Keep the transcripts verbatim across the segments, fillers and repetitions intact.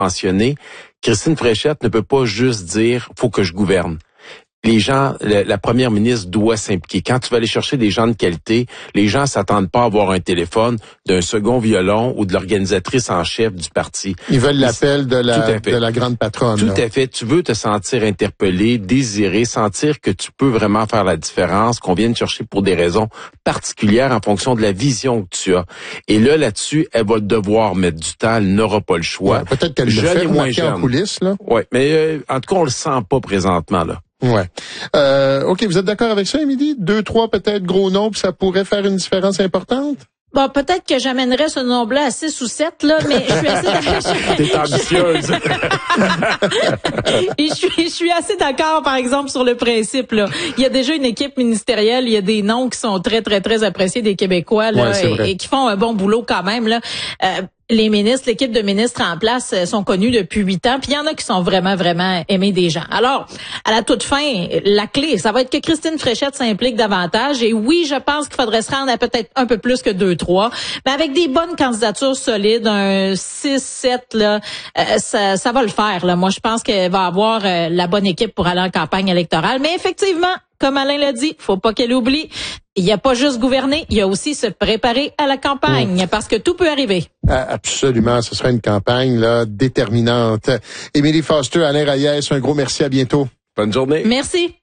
mentionné, Christine Fréchette ne peut pas juste dire « faut que je gouverne ». Les gens, la, la première ministre doit s'impliquer. Quand tu vas aller chercher des gens de qualité, les gens s'attendent pas à avoir un téléphone d'un second violon ou de l'organisatrice en chef du parti. Ils veulent l'appel de la, de la grande patronne. Tout là. à fait. Tu veux te sentir interpellé, désiré, sentir que tu peux vraiment faire la différence, qu'on vienne chercher pour des raisons particulières en fonction de la vision que tu as. Et là, là-dessus, elle va devoir mettre du temps, elle n'aura pas le choix. Ouais, peut-être qu'elle le fait moitié en coulisses, là. Oui, mais euh, en tout cas, on le sent pas présentement, là. Ouais. Euh, OK, vous êtes d'accord avec ça, Émilie? Deux, trois peut-être gros noms, puis ça pourrait faire une différence importante? Bon, peut-être que j'amènerais ce nombre-là à six ou sept, là, mais je suis assez d'accord. T'es ambitieuse. Et je suis, je suis assez d'accord, par exemple, sur le principe, là. Il y a déjà une équipe ministérielle, il y a des noms qui sont très, très, très appréciés des Québécois, là, ouais, et, et qui font un bon boulot quand même, là. Euh, les ministres, l'équipe de ministres en place sont connus depuis huit ans, puis il y en a qui sont vraiment, vraiment aimés des gens. Alors, à la toute fin, la clé, ça va être que Christine Fréchette s'implique davantage, et oui, je pense qu'il faudrait se rendre à peut-être un peu plus que deux, trois, mais avec des bonnes candidatures solides, un six, sept, là, euh, ça, ça va le faire, là. Moi, je pense qu'elle va avoir euh, la bonne équipe pour aller en campagne électorale, mais effectivement, comme Alain l'a dit, faut pas qu'elle oublie, il n'y a pas juste gouverner, il y a aussi se préparer à la campagne, mmh. parce que tout peut arriver. Absolument, ce sera une campagne là déterminante. Émilie Foster, Alain Reyes, un gros merci, à bientôt. Bonne journée. Merci.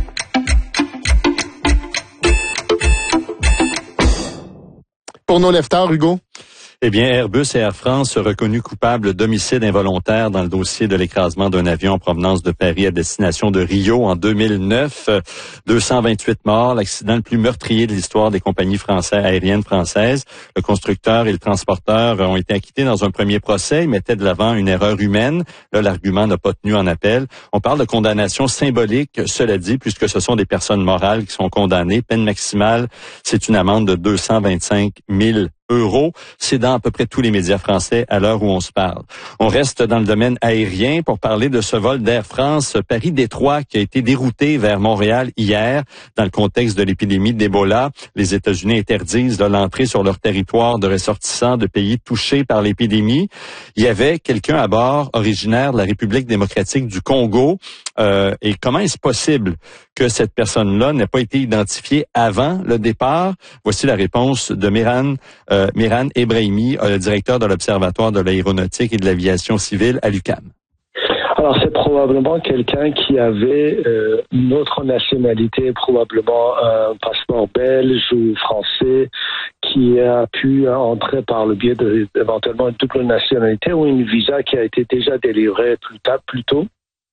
Pour nos leftards, Hugo. Eh bien, Airbus et Air France reconnus coupables d'homicide involontaire dans le dossier de l'écrasement d'un avion en provenance de Paris à destination de Rio en deux mille neuf. deux cent vingt-huit morts, l'accident le plus meurtrier de l'histoire des compagnies françaises, aériennes françaises. Le constructeur et le transporteur ont été acquittés dans un premier procès. Ils mettaient de l'avant une erreur humaine. Là, l'argument n'a pas tenu en appel. On parle de condamnation symbolique, cela dit, puisque ce sont des personnes morales qui sont condamnées. Peine maximale, c'est une amende de deux cent vingt-cinq mille euros. C'est dans à peu près tous les médias français à l'heure où on se parle. On reste dans le domaine aérien pour parler de ce vol d'Air France Paris-Détroit qui a été dérouté vers Montréal hier dans le contexte de l'épidémie d'Ebola. Les États-Unis interdisent là, l'entrée sur leur territoire de ressortissants de pays touchés par l'épidémie. Il y avait quelqu'un à bord originaire de la République démocratique du Congo. Euh, et comment est-ce possible que cette personne-là n'ait pas été identifiée avant le départ? Voici la réponse de Miran, euh, Miran Ebrahimi, euh, directeur de l'Observatoire de l'aéronautique et de l'aviation civile à l'U Q A M. Alors, c'est probablement quelqu'un qui avait euh, une autre nationalité, probablement un passeport belge ou français, qui a pu entrer par le biais de, éventuellement, une double nationalité ou une visa qui a été déjà délivrée plus tard, plus tôt,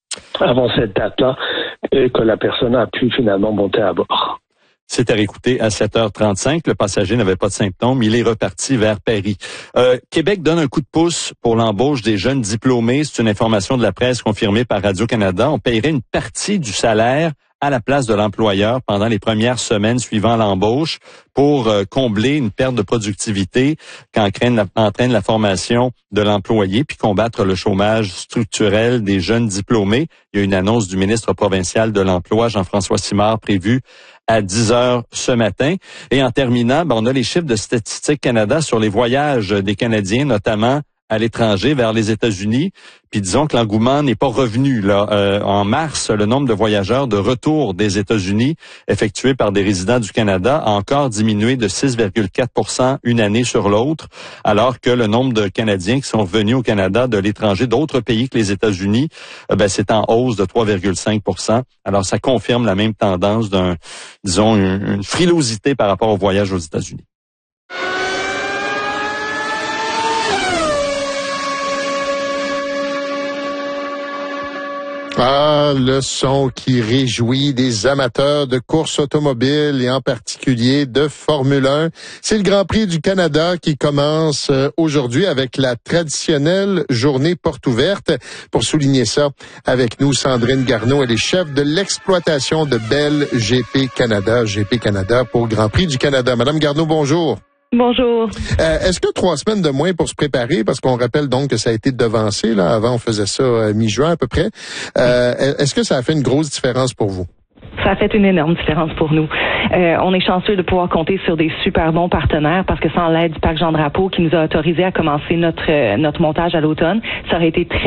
avant cette date-là, et que la personne a pu finalement monter à bord. C'est à réécouter à sept heures trente-cinq. Le passager n'avait pas de symptômes. Il est reparti vers Paris. Euh, Québec donne un coup de pouce pour l'embauche des jeunes diplômés. C'est une information de la presse confirmée par Radio-Canada. On paierait une partie du salaire à la place de l'employeur pendant les premières semaines suivant l'embauche pour euh, combler une perte de productivité qu'entraîne la, entraîne la formation de l'employé puis combattre le chômage structurel des jeunes diplômés. Il y a une annonce du ministre provincial de l'Emploi, Jean-François Simard, prévue à dix heures ce matin. Et en terminant, ben, on a les chiffres de Statistique Canada sur les voyages des Canadiens, notamment à l'étranger, vers les États-Unis. Puis disons que l'engouement n'est pas revenu. Là, euh, en mars, le nombre de voyageurs de retour des États-Unis effectués par des résidents du Canada a encore diminué de six virgule quatre pour cent une année sur l'autre, alors que le nombre de Canadiens qui sont revenus au Canada de l'étranger, d'autres pays que les États-Unis, euh, ben, c'est en hausse de trois virgule cinq pour cent. Alors, ça confirme la même tendance d'un, disons, une, une frilosité par rapport au voyage aux États-Unis. Ah, le son qui réjouit des amateurs de course automobile et en particulier de Formule un. C'est le Grand Prix du Canada qui commence aujourd'hui avec la traditionnelle journée porte ouverte. Pour souligner ça, avec nous, Sandrine Garneau, elle est chef de l'exploitation de Bell G P Canada, G P Canada pour Grand Prix du Canada. Madame Garneau, bonjour. Bonjour. Euh, est-ce que trois semaines de moins pour se préparer, parce qu'on rappelle donc que ça a été devancé, là, avant on faisait ça euh, mi-juin à peu près, euh, est-ce que ça a fait une grosse différence pour vous? Ça a fait une énorme différence pour nous. Euh, on est chanceux de pouvoir compter sur des super bons partenaires parce que sans l'aide du Parc Jean-Drapeau qui nous a autorisé à commencer notre, euh, notre montage à l'automne, ça aurait été très